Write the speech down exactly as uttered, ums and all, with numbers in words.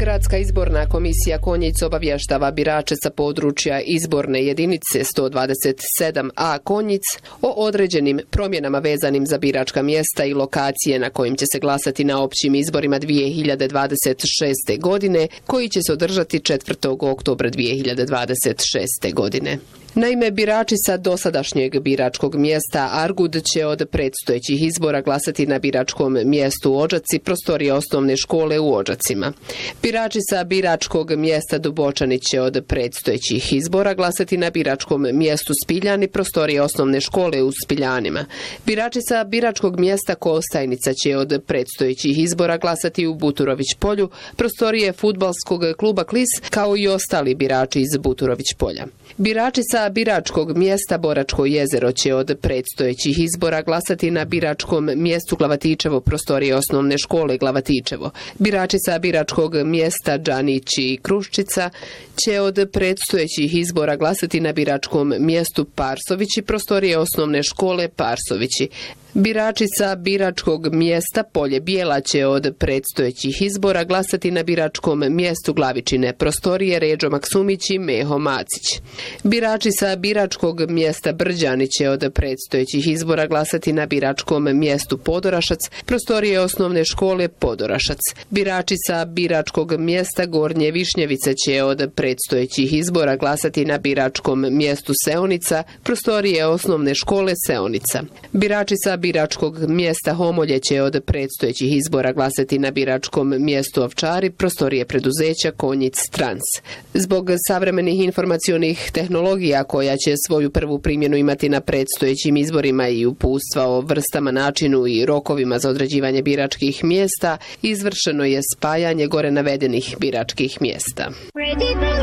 Gradska izborna komisija Konjic obavještava birače sa područja izborne jedinice sto dvadeset sedam a Konjic o određenim promjenama vezanim za biračka mjesta i lokacije na kojim će se glasati na općim izborima dvije hiljade dvadeset šeste. godine, koji će se održati četvrtog oktobra dvije hiljade dvadeset šeste. godine. Naime, birači sa dosadašnjeg biračkog mjesta Argud će od predstojećih izbora glasati na biračkom mjestu Odžaci, prostorije osnovne škole u Odžacima. Birači sa biračkog mjesta Dubočani će od predstojećih izbora glasati na biračkom mjestu Spiljani, prostorije osnovne škole u Spiljanima. Birači sa biračkog mjesta Kostajnica će od predstojećih izbora glasati u Buturović polju, prostorije fudbalskog kluba Klis, kao i ostali birači iz Buturović polja. Birači sa biračkog mjesta Boračko jezero će od predstojećih izbora glasati na biračkom mjestu Glavatičevo, prostorije osnovne škole Glavatičevo. Birači sa biračkog mjesta Đanić i Kruščica će od predstojećih izbora glasati na biračkom mjestu Parsovići, prostorije osnovne škole Parsovići. Birači sa biračkog mjesta Polje Bijela će od predstojećih izbora glasati na biračkom mjestu Glavičine, prostorije Ređo Maksumić i Meho Macić. Birači sa biračkog mjesta Brđani će od predstojećih izbora glasati na biračkom mjestu Podorašac, prostorije osnovne škole Podorašac. Birači sa biračkog mjesta Gornje Višnjevice će od predstojećih izbora glasati na biračkom mjestu Seonica, prostorije osnovne škole Seonica. Birači sa biračkog mjesta Homolje će od predstojećih izbora glasati na biračkom mjestu Ovčari, prostorije preduzeća Konjic Trans. Zbog savremenih informacionih tehnologija koja će svoju prvu primjenu imati na predstojećim izborima i uputstva o vrstama, načinu i rokovima za određivanje biračkih mjesta, izvršeno je spajanje gore navedenih biračkih mjesta.